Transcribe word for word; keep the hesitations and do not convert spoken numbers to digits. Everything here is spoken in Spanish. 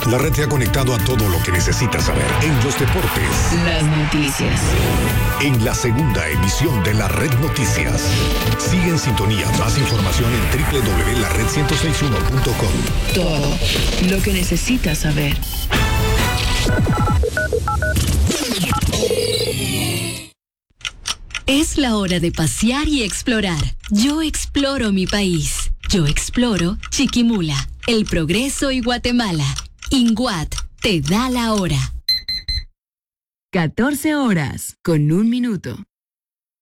La red te ha conectado a todo lo que necesitas saber. En los deportes, las noticias. En la segunda emisión de la Red Noticias. Sigue en sintonía. Más información en doble u doble u doble u punto la red ciento sesenta y uno punto com. Todo lo que necesitas saber. Es la hora de pasear y explorar. Yo exploro mi país. Yo exploro Chiquimula, El Progreso y Guatemala. INGUAT te da la hora. catorce horas con un minuto.